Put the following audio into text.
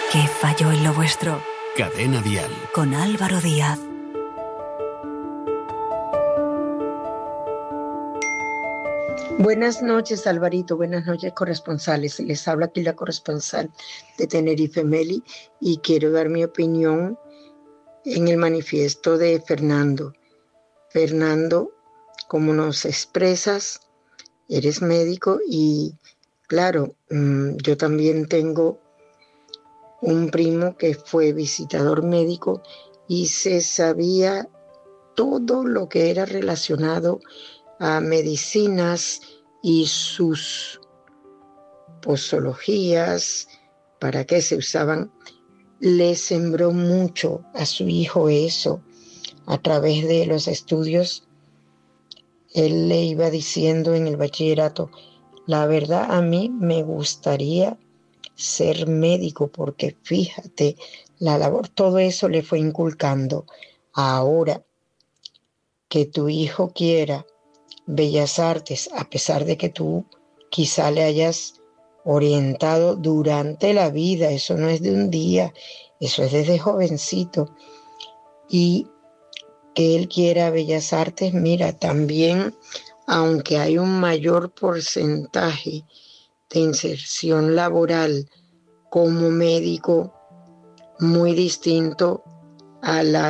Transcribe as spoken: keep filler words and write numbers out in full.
¿Qué falló en lo vuestro? Cadena Dial. Con Álvaro Díaz. Buenas noches, Alvarito. Buenas noches, corresponsales. Les habla aquí la corresponsal de Tenerife, Meli, y quiero dar mi opinión en el manifiesto de Fernando. Fernando, como nos expresas, eres médico y, claro, yo también tengo un primo que fue visitador médico y se sabía todo lo que era relacionado a medicinas y sus posologías, para qué se usaban. Le sembró mucho a su hijo eso a través de los estudios. Él le iba diciendo en el bachillerato, la verdad a mí me gustaría ser médico porque fíjate, la labor, todo eso le fue inculcando. Ahora que tu hijo quiera Bellas Artes, a pesar de que tú quizá le hayas orientado durante la vida, eso no es de un día, eso es desde jovencito, y que él quiera Bellas Artes, mira, también, aunque hay un mayor porcentaje de inserción laboral como médico, muy distinto a la